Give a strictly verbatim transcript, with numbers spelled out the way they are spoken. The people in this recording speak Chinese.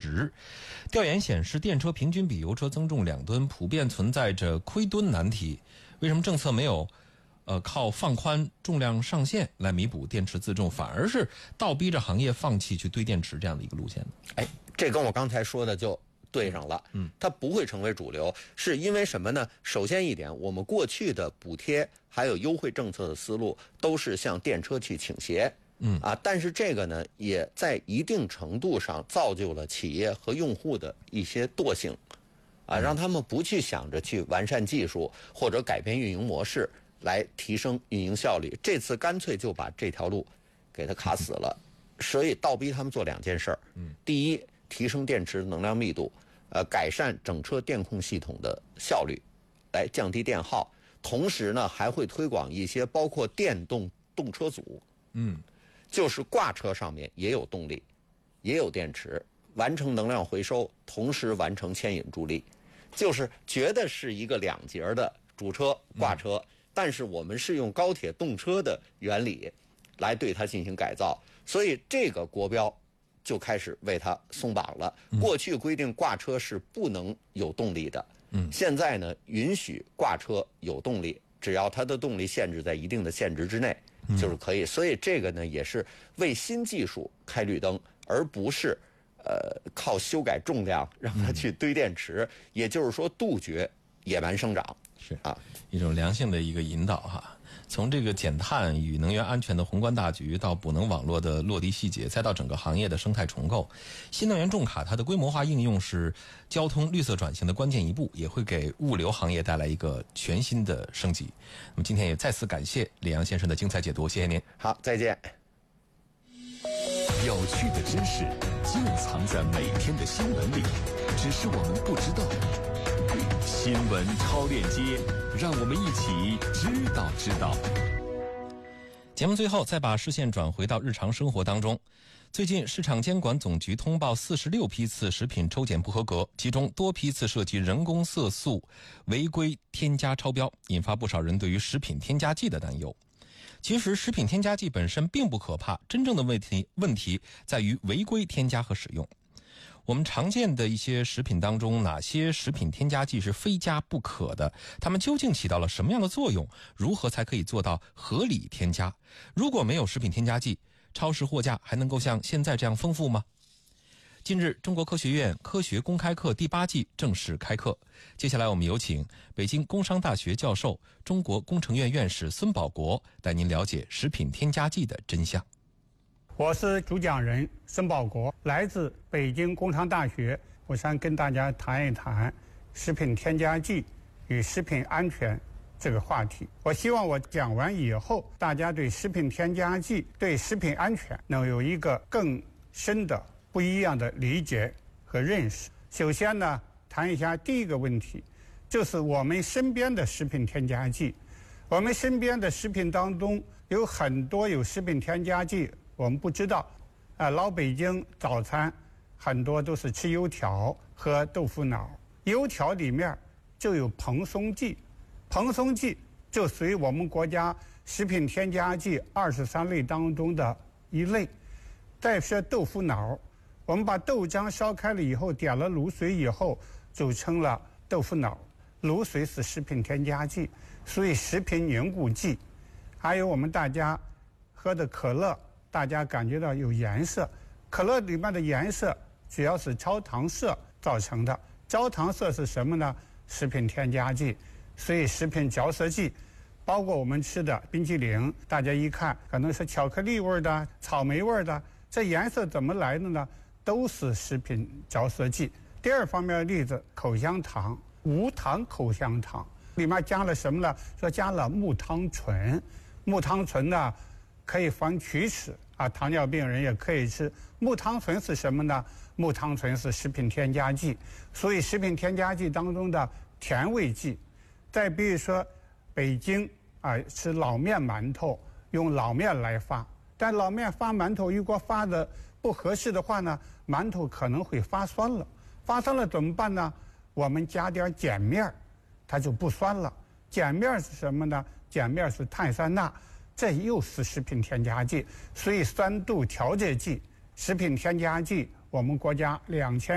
值。调研显示，电车平均比油车增重两吨，普遍存在着亏吨难题。为什么政策没有呃靠放宽重量上限来弥补电池自重，反而是倒逼着行业放弃去堆电池这样的一个路线呢？ 哎，这跟我刚才说的就对上了。嗯，它不会成为主流，是因为什么呢？首先一点，我们过去的补贴还有优惠政策的思路都是向电车去倾斜。嗯啊，但是这个呢，也在一定程度上造就了企业和用户的一些惰性，啊，让他们不去想着去完善技术或者改变运营模式来提升运营效率。这次干脆就把这条路给它卡死了，所以倒逼他们做两件事儿。嗯，第一，提升电池能量密度，呃，改善整车电控系统的效率，来降低电耗。同时呢，还会推广一些包括电动动车组。嗯。就是挂车上面也有动力，也有电池，完成能量回收，同时完成牵引助力，就是觉得是一个两节的主车挂车，嗯、但是我们是用高铁动车的原理来对它进行改造，所以这个国标就开始为它松绑了。嗯、过去规定挂车是不能有动力的，嗯，现在呢允许挂车有动力，只要它的动力限制在一定的限值之内。就是可以，所以这个呢也是为新技术开绿灯，而不是呃靠修改重量让它去堆电池，嗯、也就是说杜绝野蛮生长， 是啊，一种良性的一个引导哈。从这个减碳与能源安全的宏观大局，到补能网络的落地细节，再到整个行业的生态重构，新能源重卡它的规模化应用是交通绿色转型的关键一步，也会给物流行业带来一个全新的升级。那么今天也再次感谢李阳先生的精彩解读，谢谢您。 好，再见。 有趣的知识就藏在每天的新闻里，只是我们不知道。新闻超链接，让我们一起知道知道。 节目最后再把视线转回到日常生活当中。最近市场监管总局通报四十六批次食品抽检不合格，其中多批次涉及人工色素违规添加超标，引发不少人对于食品添加剂的担忧。其实食品添加剂本身并不可怕，真正的问题问题在于违规添加和使用。我们常见的一些食品当中，哪些食品添加剂是非加不可的？它们究竟起到了什么样的作用？如何才可以做到合理添加？如果没有食品添加剂，超市货架还能够像现在这样丰富吗？近日，中国科学院科学公开课第八季正式开课。接下来我们有请北京工商大学教授、中国工程院院士孙保国带您了解食品添加剂的真相。 我是主讲人孙保国，来自北京工商大学。我想跟大家谈一谈食品添加剂与食品安全这个话题。我希望我讲完以后，大家对食品添加剂、对食品安全能有一个更深的、不一样的理解和认识。首先呢，谈一下第一个问题，就是我们身边的食品添加剂。我们身边的食品当中有很多有食品添加剂，我们不知道。啊，老北京早餐很多都是吃油条和豆腐脑，油条里面就有蓬松剂，蓬松剂就属于我们国家食品添加剂二十三类当中的一类。再说豆腐脑，我们把豆浆烧开了以后，点了卤水以后，组成了豆腐脑。卤水是食品添加剂，所以食品凝固剂。还有我们大家喝的可乐，大家感觉到有颜色，可乐里面的颜色主要是焦糖色造成的。焦糖色是什么呢？食品添加剂。所以食品着色剂，包括我们吃的冰淇淋，大家一看可能是巧克力味的、草莓味的，这颜色怎么来的呢？都是食品着色剂。第二方面的例子，口香糖，无糖口香糖里面加了什么呢？说加了木糖醇。木糖醇呢可以防龋齿啊，糖尿病人也可以吃。木糖醇是什么呢？木糖醇是食品添加剂，所以食品添加剂当中的甜味剂。再比如说北京啊吃老面馒头，用老面来发，但老面发馒头如果发的不合适的话呢，馒头可能会发酸了。发酸了怎么办呢？我们加点碱面，它就不酸了。碱面是什么呢？碱面是碳酸钠，这又是食品添加剂。所以酸度调节剂、食品添加剂，我们国家两千